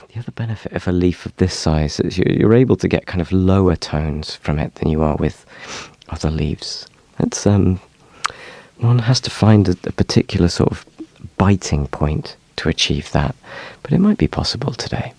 The other benefit of a leaf of this size is you're able to get kind of lower tones from it than you are with other leaves. It's one has to find a particular sort of biting point to achieve that, but it might be possible today.